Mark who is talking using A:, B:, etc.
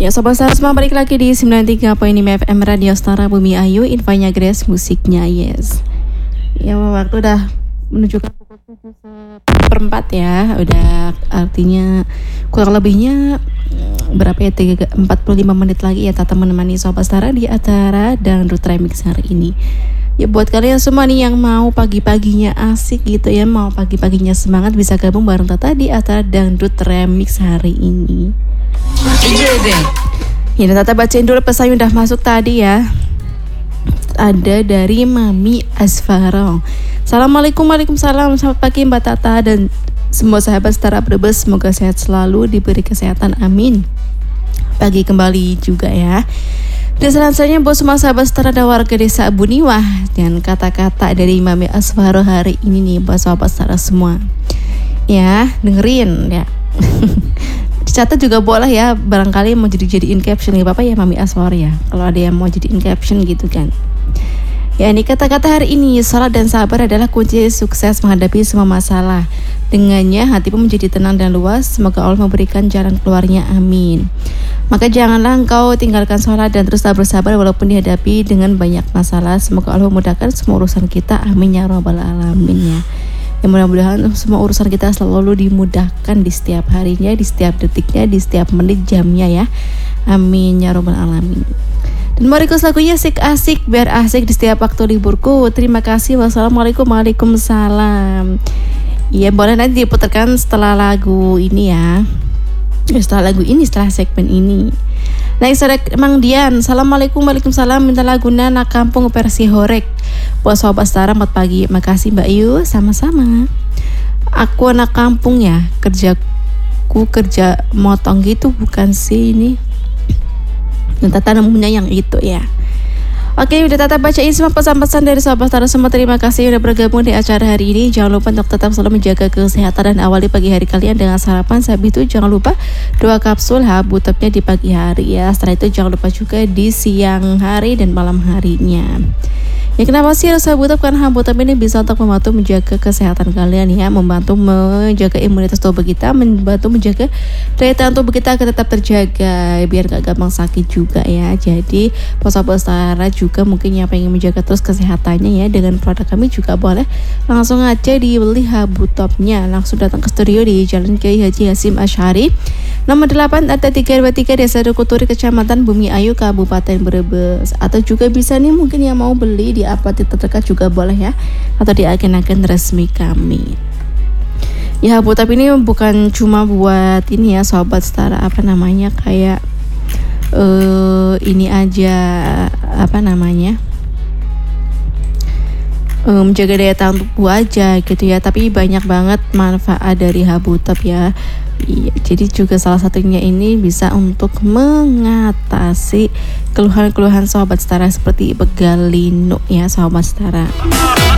A: Ya Sobat Stara semua, balik lagi di 93.5 FM Radio Stara Bumi Ayu. Infonya Grace, musiknya Yes. Ya waktu udah menunjukkan pukul 7:04 ya. Udah artinya kurang lebihnya berapa ya, 45 menit lagi ya Tata menemani Sobat Stara di acara Dangdut Remix hari ini. Ya buat kalian semua nih yang mau pagi-paginya asik gitu ya, mau pagi-paginya semangat, bisa gabung bareng Tata di acara Dangdut Remix hari ini. Ya, Tata bacain dulu pesan yang udah masuk tadi ya. Ada dari Mami Asfaro. Assalamualaikum, waalaikumsalam. Selamat pagi Mbak Tata dan semua sahabat Stara Brebes. Semoga sehat selalu, diberi kesehatan, amin. Pagi kembali juga ya. Dan selanjutnya buat semua sahabat Stara dan warga desa Buniwah, dan kata-kata dari Mami Asfaro hari ini nih buat sahabat Stara semua. Ya, dengerin ya. Dicatat juga boleh ya, barangkali mau jadiin caption, gak apa-apa ya Mami Aswar ya, kalau ada yang mau jadiin caption gitu kan. Ya, ini kata-kata hari ini, salat dan sabar adalah kunci sukses menghadapi semua masalah. Dengannya hati pun menjadi tenang dan luas. Semoga Allah memberikan jalan keluarnya, amin. Maka janganlah engkau tinggalkan sholat dan teruslah bersabar walaupun dihadapi dengan banyak masalah. Semoga Allah memudahkan semua urusan kita, amin ya rabbal alamin ya. Ya mudah-mudahan semua urusan kita selalu dimudahkan di setiap harinya, di setiap detiknya, di setiap menit jamnya ya. Amin ya rabbal alamin. Dan mau request lagunya asik-asik biar asik di setiap waktu liburku. Terima kasih. Wassalamualaikum, waalaikumsalam. Iya boleh nanti diputarkan setelah lagu ini ya. Setelah lagu ini, setelah segmen ini. Next ada Mang Dian. Assalamualaikum, waalaikumsalam. Minta lagu Anak Kampung versi Horek buat Sobat Stara. Selamat pagi. Makasih Mbak Yu. Sama-sama. Aku anak kampung ya. Kerjaku kerja motong gitu, bukan sih ini. Dan Tata namanya yang itu ya. Oke, udah Tata bacain semua pesan-pesan dari Sobat Stara semua. Terima kasih udah bergabung di acara hari ini. Jangan lupa untuk tetap selalu menjaga kesehatan dan awali pagi hari kalian dengan sarapan. Habis itu jangan lupa 2 kapsul Habutopnya di pagi hari ya. Setelah itu jangan lupa juga di siang hari dan malam harinya. Ya kenapa sih harus Habutop? Karena Habutop ini bisa untuk membantu menjaga kesehatan kalian ya, membantu menjaga imunitas tubuh kita, membantu menjaga daya tahan tubuh kita agar tetap terjaga biar gak gampang sakit juga ya. Jadi Sobat Stara juga mungkin yang pengen menjaga terus kesehatannya ya, dengan produk kami juga boleh langsung aja dibeli Habutopnya. Langsung datang ke studio di Jalan Kiai Haji Hasim Asy'ari nomor 8 RT 323 Desa Dukuturi, Kecamatan Bumi Ayu, Kabupaten Brebes. Atau juga bisa nih mungkin yang mau beli di apotek terdekat juga boleh ya, atau di agen-agen resmi kami. Ya Habutop ini bukan cuma buat ini ya Sobat Stara, apa namanya, kayak ini aja, apa namanya, menjaga daya tahan tubuh aja gitu ya, tapi banyak banget manfaat dari Habutop ya. Iya, jadi juga salah satunya ini bisa untuk mengatasi keluhan-keluhan Sobat Stara seperti begal linu ya Sobat Stara.